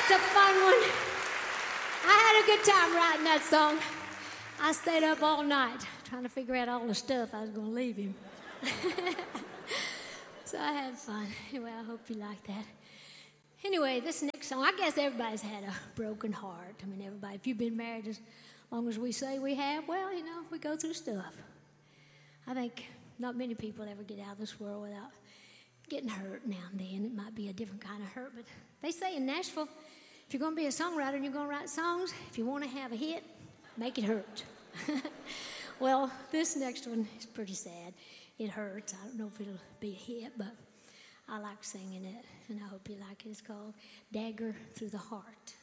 It's a fun one. I had a good time writing that song. I stayed up all night trying to figure out all the stuff I was going to leave him. So I had fun. Anyway, I hope you like that. Anyway, this next song, I guess everybody's had a broken heart. I mean, everybody, if you've been married as long as we say we have, well, you know, we go through stuff. I think not many people ever get out of this world without getting hurt now and then. It might be a different kind of hurt, but they say in Nashville, if you're going to be a songwriter and you're going to write songs, if you want to have a hit, make it hurt. Well, this next one is pretty sad. It hurts. I don't know if it'll be a hit, but I like singing it, and I hope you like it. It's called Dagger Through the Heart.